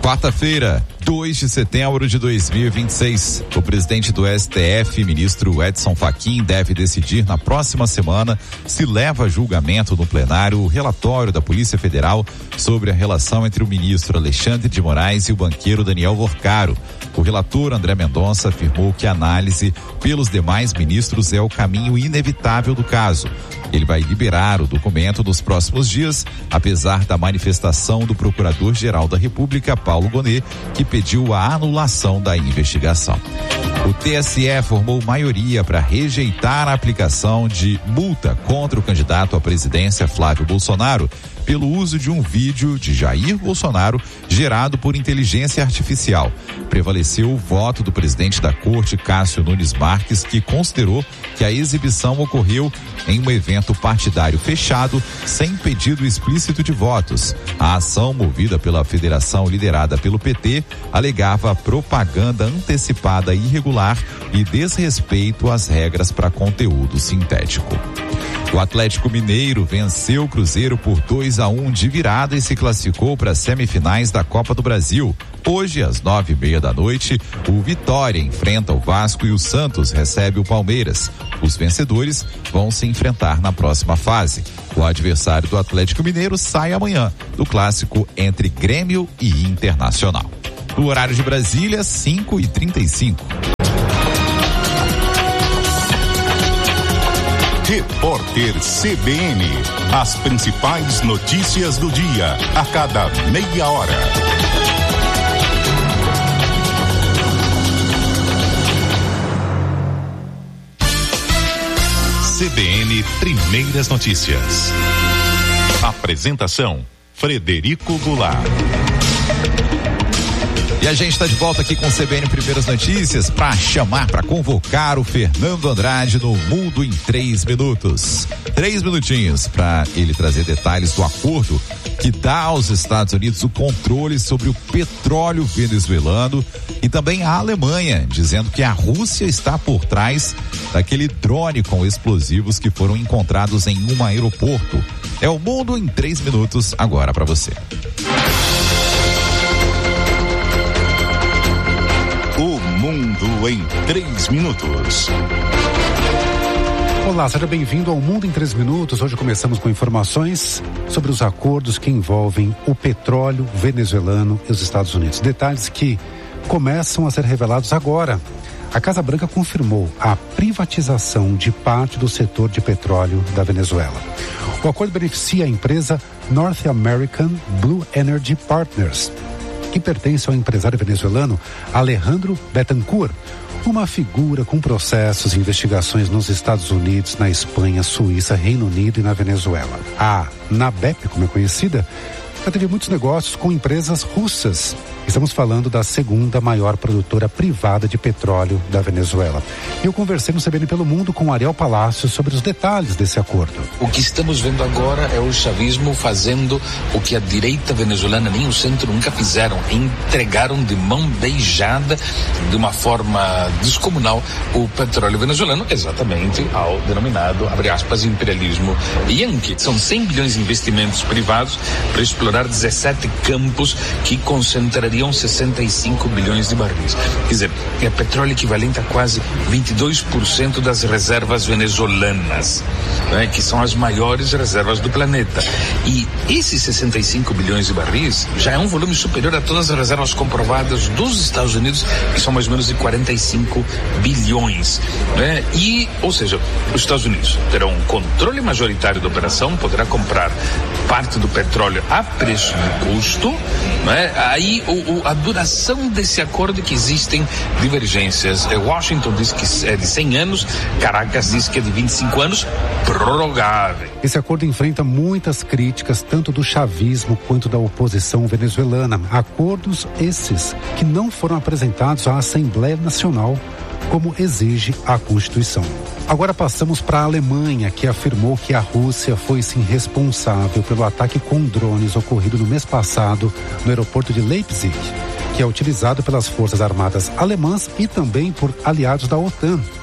Quarta-feira, 2 de setembro de 2026. O presidente do STF, ministro Edson Fachin, deve decidir na próxima semana se leva a julgamento no plenário o relatório da Polícia Federal sobre a relação entre o ministro Alexandre de Moraes e o banqueiro Daniel Vorcaro. O relator André Mendonça afirmou que a análise pelos demais ministros é o caminho inevitável do caso. Ele vai liberar o documento nos próximos dias, apesar da manifestação do Procurador-Geral da República, Paulo Gonet, que pediu a anulação da investigação. O TSE formou maioria para rejeitar a aplicação de multa contra o candidato à presidência Flávio Bolsonaro pelo uso de um vídeo de Jair Bolsonaro gerado por inteligência artificial. Prevaleceu o voto do presidente da Corte, Cássio Nunes Marques, que considerou que a exibição ocorreu em um evento partidário fechado, sem pedido explícito de votos. A ação, movida pela federação liderada pelo PT, alegava propaganda antecipada irregular e desrespeito às regras para conteúdo sintético. O Atlético Mineiro venceu o Cruzeiro por 2-1 de virada e se classificou para as semifinais da Copa do Brasil. Hoje, às 9:30 da noite, o Vitória enfrenta o Vasco e o Santos recebe o Palmeiras. Os vencedores vão se enfrentar na próxima fase. O adversário do Atlético Mineiro sai amanhã do clássico entre Grêmio e Internacional. No horário de Brasília, 5h35. Repórter CBN. As principais notícias do dia, a cada meia hora. CBN Primeiras Notícias. Apresentação: Frederico Goulart. E a gente está de volta aqui com o CBN Primeiras Notícias para convocar o Fernando Andrade no Mundo em 3 minutos. 3 minutinhos para ele trazer detalhes do acordo que dá aos Estados Unidos o controle sobre o petróleo venezuelano e também a Alemanha, dizendo que a Rússia está por trás daquele drone com explosivos que foram encontrados em um aeroporto. É o Mundo em 3 minutos agora para você. O Mundo em 3 minutos. Olá, seja bem-vindo ao Mundo em 3 minutos. Hoje começamos com informações sobre os acordos que envolvem o petróleo venezuelano e os Estados Unidos. Detalhes que começam a ser revelados agora. A Casa Branca confirmou a privatização de parte do setor de petróleo da Venezuela. O acordo beneficia a empresa North American Blue Energy Partners, que pertence ao empresário venezuelano Alejandro Betancourt, uma figura com processos e investigações nos Estados Unidos, na Espanha, Suíça, Reino Unido e na Venezuela. A NABEP, como é conhecida, já teve muitos negócios com empresas russas. Estamos falando da segunda maior produtora privada de petróleo da Venezuela. Eu conversei no CBN Pelo Mundo com Ariel Palácio sobre os detalhes desse acordo. O que estamos vendo agora é o chavismo fazendo o que a direita venezuelana nem o centro nunca fizeram. Entregaram de mão beijada, de uma forma descomunal, o petróleo venezuelano exatamente ao denominado, abre aspas, imperialismo Yankee. São 100 bilhões de investimentos privados para explorar 17 campos que concentrariam 65 bilhões de barris. Quer dizer, é petróleo equivalente a quase 22% das reservas venezuelanas, né, que são as maiores reservas do planeta. E esses 65 bilhões de barris já é um volume superior a todas as reservas comprovadas dos Estados Unidos, que são mais ou menos de 45 bilhões. Né? E, ou seja, os Estados Unidos terão um controle majoritário da operação, poderá comprar parte do petróleo a preço de custo, né? Aí a duração desse acordo, que existem divergências. Washington diz que é de 100 anos, Caracas diz que é de 25 anos, prorrogável. Esse acordo enfrenta muitas críticas, tanto do chavismo quanto da oposição venezuelana. Acordos esses que não foram apresentados à Assembleia Nacional, como exige a Constituição. Agora passamos para a Alemanha, que afirmou que a Rússia foi sim responsável pelo ataque com drones ocorrido no mês passado no aeroporto de Leipzig, que é utilizado pelas forças armadas alemãs e também por aliados da OTAN.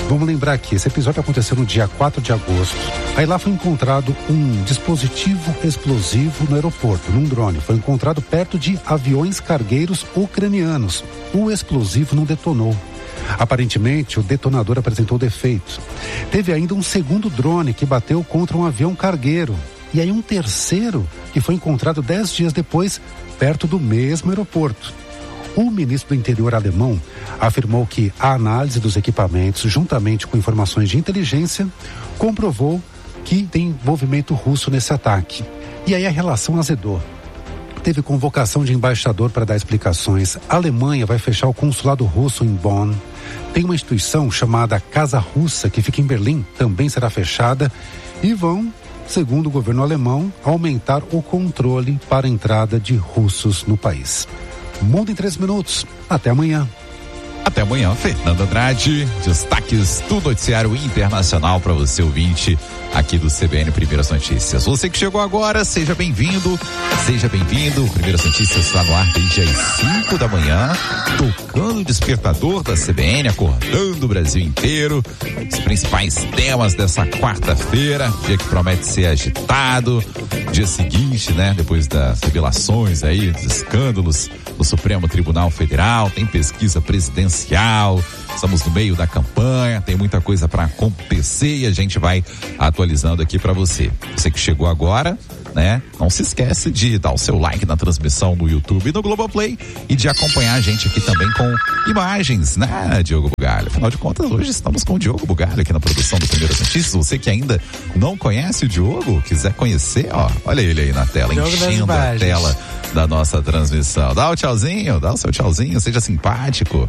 Vamos lembrar que esse episódio aconteceu no dia 4 de agosto. Aí lá foi encontrado um dispositivo explosivo no aeroporto, num drone. Foi encontrado perto de aviões cargueiros ucranianos. O explosivo não detonou. Aparentemente, o detonador apresentou defeitos. Teve ainda um segundo drone que bateu contra um avião cargueiro. E aí um terceiro que foi encontrado 10 dias depois, perto do mesmo aeroporto. O ministro do Interior alemão afirmou que a análise dos equipamentos, juntamente com informações de inteligência, comprovou que tem envolvimento russo nesse ataque. E aí a relação azedou. Teve convocação de embaixador para dar explicações. A Alemanha vai fechar o consulado russo em Bonn. Tem uma instituição chamada Casa Russa, que fica em Berlim, também será fechada. E vão, segundo o governo alemão, aumentar o controle para a entrada de russos no país. Mundo em 3 minutos. Até amanhã. Até amanhã, Fernando Andrade. Destaques do noticiário internacional para você, ouvinte, aqui do CBN Primeiras Notícias. Você que chegou agora, seja bem-vindo, seja bem-vindo. Primeiras Notícias está no ar desde as 5 da manhã, tocando o despertador da CBN, acordando o Brasil inteiro. Os principais temas dessa quarta-feira, dia que promete ser agitado. Dia seguinte, né, depois das revelações aí, dos escândalos do Supremo Tribunal Federal, tem pesquisa presidencial, estamos no meio da campanha, tem muita coisa para acontecer e a gente vai atualizando aqui para você. Você que chegou agora, né? Não se esquece de dar o seu like na transmissão no YouTube e no Globoplay e de acompanhar a gente aqui também com imagens, né, Diogo Bugalho? Afinal de contas, hoje estamos com o Diogo Bugalho aqui na produção do Primeiras Notícias. Você que ainda não conhece o Diogo, quiser conhecer, ó, olha ele aí na tela, enchendo a tela da nossa transmissão. Dá o tchauzinho, dá o seu tchauzinho, seja simpático.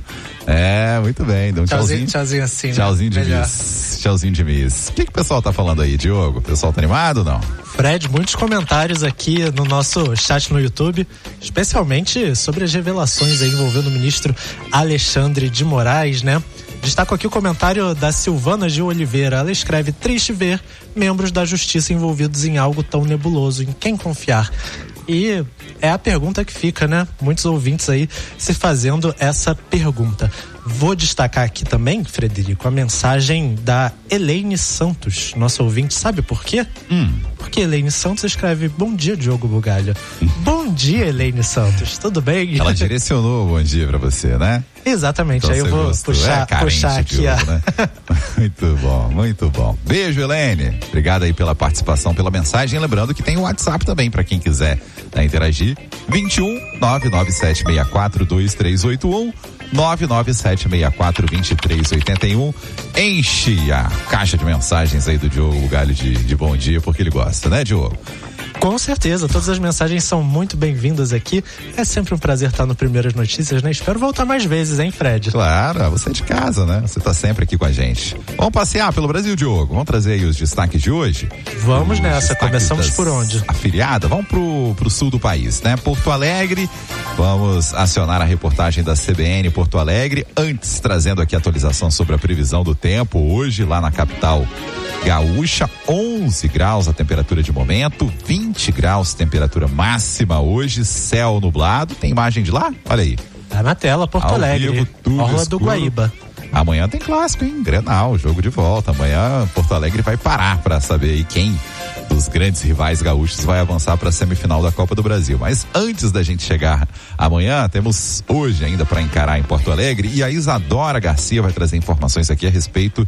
É, muito bem, dá um tchauzinho. Tchauzinho assim, tchauzinho né? de miss. Tchauzinho de miss. O que o pessoal tá falando aí, Diogo? O pessoal tá animado ou não? Fred, muitos comentários aqui no nosso chat no YouTube, especialmente sobre as revelações aí envolvendo o ministro Alexandre de Moraes, né? Destaco aqui o comentário da Silvana Gil Oliveira. Ela escreve: triste ver membros da justiça envolvidos em algo tão nebuloso. Em quem confiar? E é a pergunta que fica, né? Muitos ouvintes aí se fazendo essa pergunta. Vou destacar aqui também, Frederico, a mensagem da Elaine Santos, nossa ouvinte. Sabe por quê? Porque Elaine Santos escreve: bom dia, Diogo Bugalho. Bom dia, Elaine Santos. Tudo bem? Ela direcionou o bom dia pra você, né? Exatamente. Então aí eu vou puxar aqui Diogo, né? Muito bom, muito bom. Beijo, Elaine. Obrigado aí pela participação, pela mensagem. Lembrando que tem o WhatsApp também para quem quiser, né, interagir. 21 99764 2381 997642381. Enche a caixa de mensagens aí do Diogo Bugalho de bom dia, porque ele gosta, né, Diogo? Com certeza, todas as mensagens são muito bem-vindas aqui. É sempre um prazer estar no Primeiras Notícias, né? Espero voltar mais vezes, hein, Fred? Claro, você é de casa, né? Você tá sempre aqui com a gente. Vamos passear pelo Brasil, Diogo? Vamos trazer aí os destaques de hoje? Vamos nessa, começamos por onde? Afiliada, vamos pro sul do país, né? Porto Alegre, vamos acionar a reportagem da CBN Porto Alegre, antes trazendo aqui a atualização sobre a previsão do tempo. Hoje, lá na capital gaúcha, 11 graus a temperatura de momento, 20 graus temperatura máxima hoje, céu nublado. Tem imagem de lá? Olha aí. Tá na tela, Porto Alegre, Orla do Guaíba. Amanhã tem clássico, hein? Grenal, jogo de volta. Amanhã Porto Alegre vai parar para saber aí quem dos grandes rivais gaúchos vai avançar para a semifinal da Copa do Brasil. Mas antes da gente chegar amanhã, temos hoje ainda para encarar em Porto Alegre, e a Isadora Garcia vai trazer informações aqui a respeito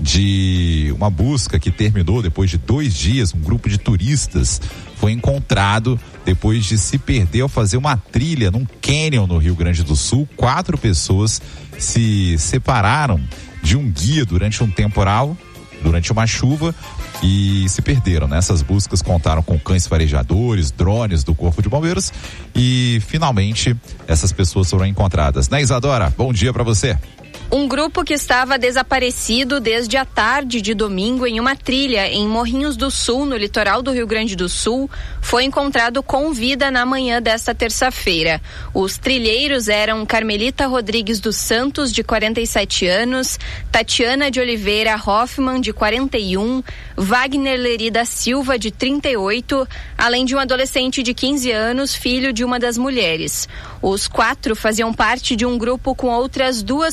de uma busca que terminou depois de 2 dias. Um grupo de turistas foi encontrado depois de se perder ao fazer uma trilha num cânion no Rio Grande do Sul. 4 pessoas se separaram de um guia durante um temporal, durante uma chuva, e se perderam. Nessas buscas contaram com cães farejadores, drones do Corpo de Bombeiros, e finalmente essas pessoas foram encontradas. Né, Isadora? Bom dia para você. Um grupo que estava desaparecido desde a tarde de domingo em uma trilha em Morrinhos do Sul, no litoral do Rio Grande do Sul, foi encontrado com vida na manhã desta terça-feira. Os trilheiros eram Carmelita Rodrigues dos Santos, de 47 anos, Tatiana de Oliveira Hoffmann, de 41, Wagner Leri da Silva, de 38, além de um adolescente de 15 anos, filho de uma das mulheres. Os 4 faziam parte de um grupo com outras 2 pessoas.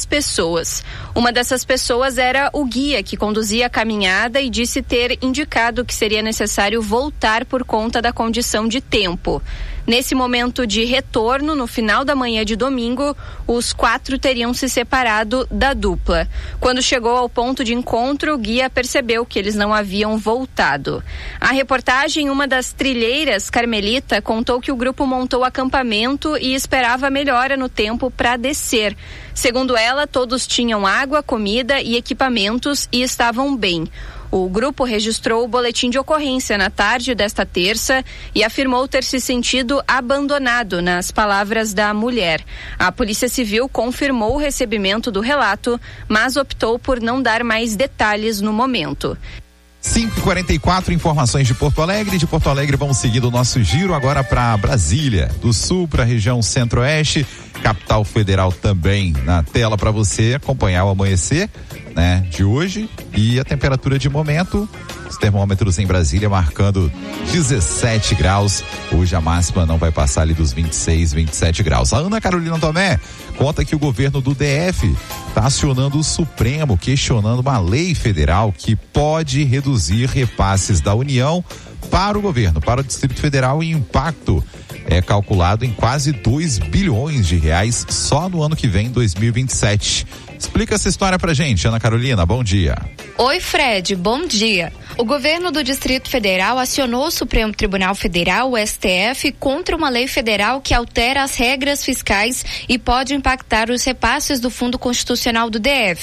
pessoas. Uma dessas pessoas era o guia que conduzia a caminhada e disse ter indicado que seria necessário voltar por conta da condição de tempo. Nesse momento de retorno, no final da manhã de domingo, os 4 teriam se separado da dupla. Quando chegou ao ponto de encontro, o guia percebeu que eles não haviam voltado. A reportagem, uma das trilheiras, Carmelita, contou que o grupo montou acampamento e esperava melhora no tempo para descer. Segundo ela, todos tinham água, comida e equipamentos e estavam bem. O grupo registrou o boletim de ocorrência na tarde desta terça e afirmou ter se sentido abandonado, nas palavras da mulher. A Polícia Civil confirmou o recebimento do relato, mas optou por não dar mais detalhes no momento. 5h44, informações de Porto Alegre. De Porto Alegre vamos seguindo o nosso giro agora para Brasília, do sul para a região centro-oeste, capital federal também na tela para você acompanhar o amanhecer, né, de hoje, e a temperatura de momento, os termômetros em Brasília marcando 17 graus, hoje a máxima não vai passar ali dos 26, 27 graus. A Ana Carolina Tomé conta que o governo do DF está acionando o Supremo, questionando uma lei federal que pode reduzir repasses da União para o governo, para o Distrito Federal, e impacto é calculado em quase 2 bilhões de reais só no ano que vem, 2027. Explica essa história pra gente, Ana Carolina, bom dia. Oi, Fred, bom dia. O governo do Distrito Federal acionou o Supremo Tribunal Federal, o STF, contra uma lei federal que altera as regras fiscais e pode impactar os repasses do Fundo Constitucional do DF.